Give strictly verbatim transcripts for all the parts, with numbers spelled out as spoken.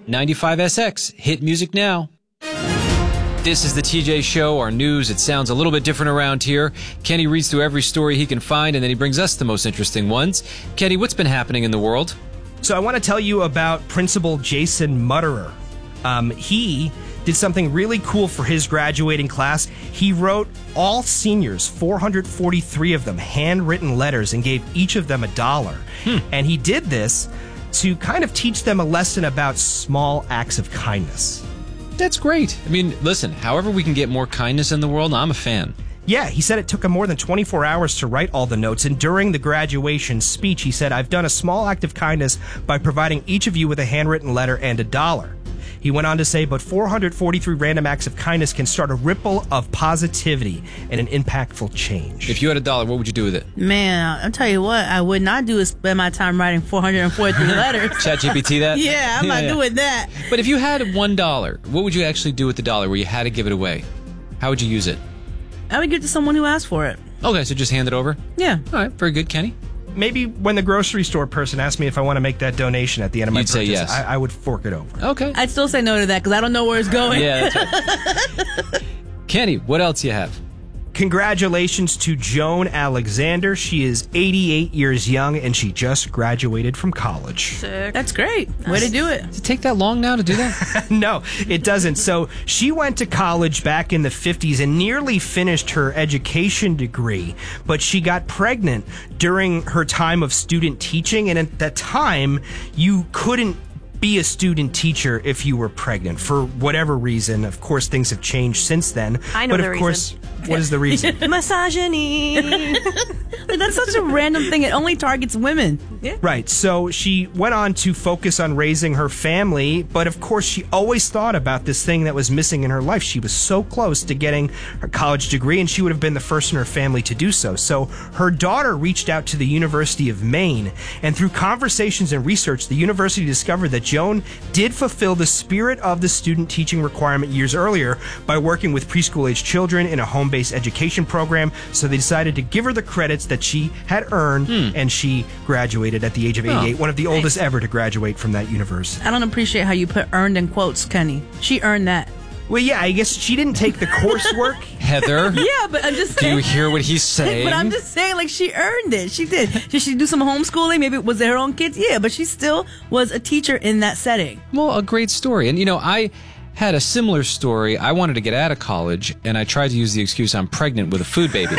ninety-five S X. Hit music now. This is the T J Show, our news. It sounds a little bit different around here. Kenny reads through every story he can find, and then he brings us the most interesting ones. Kenny, what's been happening in the world? So I want to tell you about Principal Jason Mutterer. Um, he did something really cool for his graduating class. He wrote all seniors, four hundred forty-three of them, handwritten letters and gave each of them a dollar. Hmm. And he did this to kind of teach them a lesson about small acts of kindness. That's great. I mean, listen, however we can get more kindness in the world, I'm a fan. Yeah, he said it took him more than twenty-four hours to write all the notes, and during the graduation speech, he said, "I've done a small act of kindness by providing each of you with a handwritten letter and a dollar." He went on to say, but four hundred forty-three random acts of kindness can start a ripple of positivity and an impactful change. If you had a dollar, what would you do with it? Man, I'll tell you what, I would not do is spend my time writing four hundred forty-three letters. ChatGPT that? Yeah, I'm yeah, not yeah. doing that. But if you had one dollar, what would you actually do with the dollar where you had to give it away? How would you use it? I would give it to someone who asked for it. Okay, so just hand it over? Yeah. All right, very good, Kenny. Maybe when the grocery store person asks me if I want to make that donation at the end of my You'd purchase, say yes. I, I would fork it over. Okay. I'd still say no to that because I don't know where it's going. Yeah, that's right. Kenny, what else you have? Congratulations to Joan Alexander. She is eighty-eight years young, and she just graduated from college. Sick. That's great. Way to do it. Does it take that long now to do that? No, it doesn't. So she went to college back in the fifties and nearly finished her education degree, but she got pregnant during her time of student teaching, and at that time, you couldn't be a student teacher if you were pregnant for whatever reason. Of course, things have changed since then. I know but the of course, reason. What is the reason? Misogyny. Like, that's such a random thing. It only targets women. Yeah. Right. So she went on to focus on raising her family, but of course she always thought about this thing that was missing in her life. She was so close to getting her college degree, and she would have been the first in her family to do so. So her daughter reached out to the University of Maine, and through conversations and research, the university discovered that Joan did fulfill the spirit of the student teaching requirement years earlier by working with preschool-age children in a home-based education program. So they decided to give her the credits that she had earned, hmm. and she graduated at the age of eighty-eight, oh, one of the oldest thanks. ever to graduate from that university. I don't appreciate how you put earned in quotes, Kenny. She earned that. Well, yeah, I guess she didn't take the coursework. Heather? Yeah, but I'm just saying. Do you hear what he's saying? But I'm just saying, like, she earned it. She did. Did she do some homeschooling? Maybe it was her own kids? Yeah, but she still was a teacher in that setting. Well, a great story. And, you know, I had a similar story. I wanted to get out of college, and I tried to use the excuse I'm pregnant with a food baby.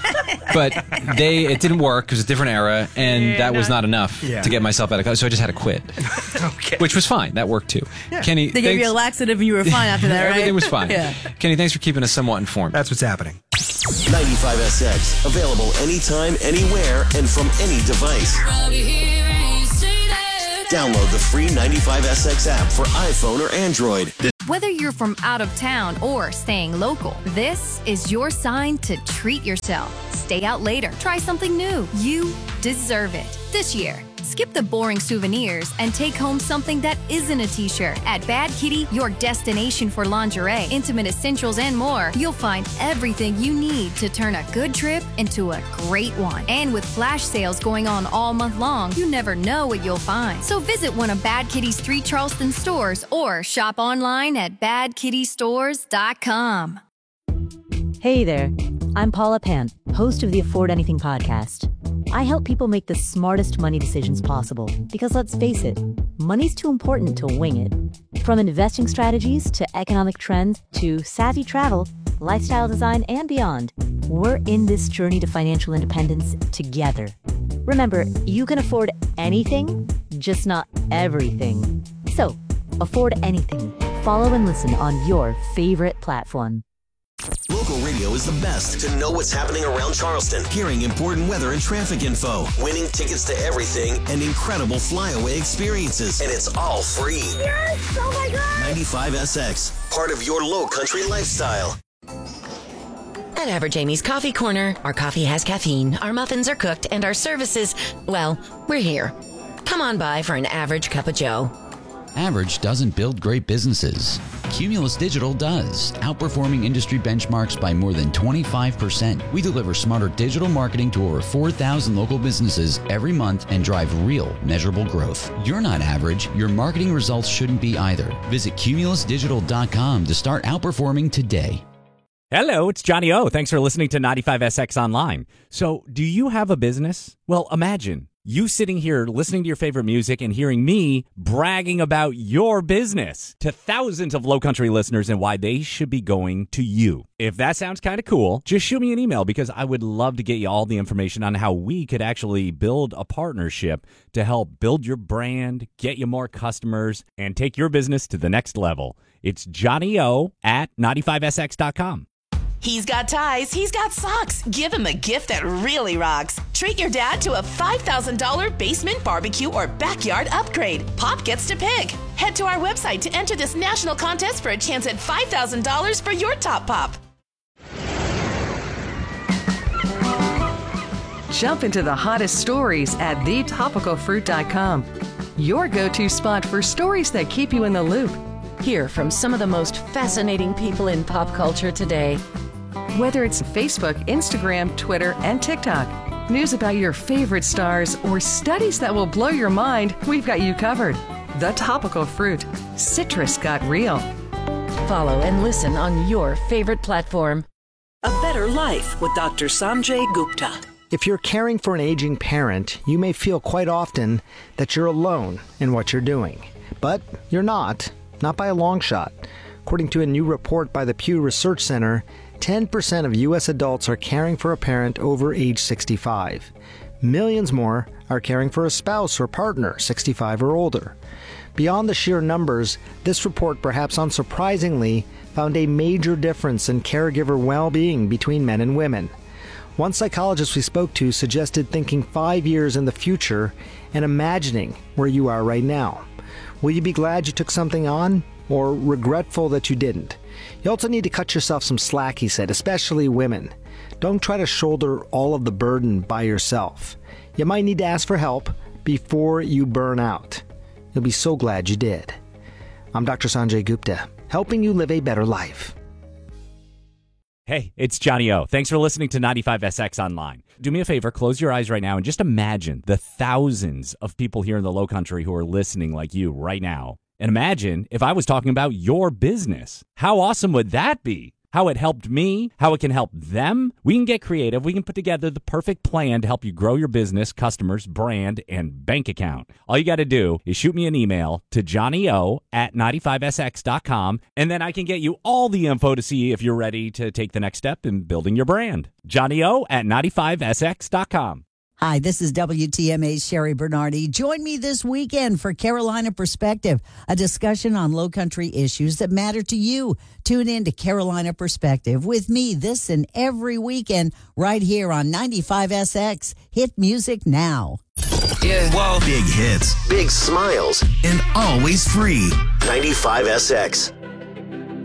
But they it didn't work because it was a different era, and yeah, that was not enough yeah. to get myself out of college, so I just had to quit. Okay. Which was fine. That worked too. Yeah. Kenny, they gave you a laxative and you were fine after that, right? Everything was fine. Yeah. Kenny, thanks for keeping us somewhat informed. That's what's happening. ninety-five S X, available anytime, anywhere, and from any device. Download the free ninety-five S X app for iPhone or Android. Whether you're from out of town or staying local, this is your sign to treat yourself. Stay out later. Try something new. You deserve it. This year, skip the boring souvenirs and take home something that isn't a t-shirt. At Bad Kitty, your destination for lingerie, intimate essentials, and more, you'll find everything you need to turn a good trip into a great one. And with flash sales going on all month long, you never know what you'll find. So visit one of Bad Kitty's three Charleston stores or shop online at bad kitty stores dot com. Hey there, I'm Paula Pan, host of the Afford Anything podcast. I help people make the smartest money decisions possible because, let's face it, money's too important to wing it. From investing strategies to economic trends to savvy travel, lifestyle design, and beyond, we're in this journey to financial independence together. Remember, you can afford anything, just not everything. So, afford anything. Follow and listen on your favorite platform. Local radio is the best to know what's happening around Charleston, hearing important weather and traffic info, winning tickets to everything, and incredible flyaway experiences. And it's all free. Yes! Oh my God! ninety-five S X, part of your low country lifestyle. At Average Amy's Coffee Corner, our coffee has caffeine, our muffins are cooked, and our services, well, we're here. Come on by for an average cup of joe. Average doesn't build great businesses. Cumulus Digital does, outperforming industry benchmarks by more than twenty-five percent. We deliver smarter digital marketing to over four thousand local businesses every month and drive real, measurable growth. You're not average. Your marketing results shouldn't be either. Visit cumulus digital dot com to start outperforming today. Hello, it's Johnny O. Thanks for listening to ninety-five S X Online. So, do you have a business? Well, imagine you sitting here listening to your favorite music and hearing me bragging about your business to thousands of Low Country listeners and why they should be going to you. If that sounds kind of cool, just shoot me an email because I would love to get you all the information on how we could actually build a partnership to help build your brand, get you more customers, and take your business to the next level. It's Johnny O at ninety-five S X dot com. He's got ties, he's got socks. Give him a gift that really rocks. Treat your dad to a five thousand dollars basement, barbecue, or backyard upgrade. Pop gets to pick. Head to our website to enter this national contest for a chance at five thousand dollars for your top pop. Jump into the hottest stories at the topical fruit dot com. Your go-to spot for stories that keep you in the loop. Hear from some of the most fascinating people in pop culture today. Whether it's Facebook, Instagram, Twitter, and TikTok, news about your favorite stars, or studies that will blow your mind, we've got you covered. The Topical Fruit. Citrus got real. Follow and listen on your favorite platform. A Better Life with Doctor Sanjay Gupta. If you're caring for an aging parent, you may feel quite often that you're alone in what you're doing. But you're not. Not by a long shot. According to a new report by the Pew Research Center, ten percent of U S adults are caring for a parent over age sixty-five. Millions more are caring for a spouse or partner sixty-five or older. Beyond the sheer numbers, this report, perhaps unsurprisingly, found a major difference in caregiver well-being between men and women. One psychologist we spoke to suggested thinking five years in the future and imagining where you are right now. Will you be glad you took something on, or regretful that you didn't? You also need to cut yourself some slack, he said, especially women. Don't try to shoulder all of the burden by yourself. You might need to ask for help before you burn out. You'll be so glad you did. I'm Doctor Sanjay Gupta, helping you live a better life. Hey, it's Johnny O. Thanks for listening to ninety-five S X Online. Do me a favor, close your eyes right now and just imagine the thousands of people here in the Low Country who are listening like you right now. And imagine if I was talking about your business. How awesome would that be? How it helped me, how it can help them. We can get creative. We can put together the perfect plan to help you grow your business, customers, brand, and bank account. All you got to do is shoot me an email to johnny o at ninety-five S X dot com, and then I can get you all the info to see if you're ready to take the next step in building your brand. johnny o at ninety-five S X dot com. Hi, this is W T M A's Sherry Bernardi. Join me this weekend for Carolina Perspective, a discussion on Low Country issues that matter to you. Tune in to Carolina Perspective with me this and every weekend right here on ninety-five S X. Hit music now. Yeah. Whoa. Big hits, big smiles, and always free. ninety-five S X.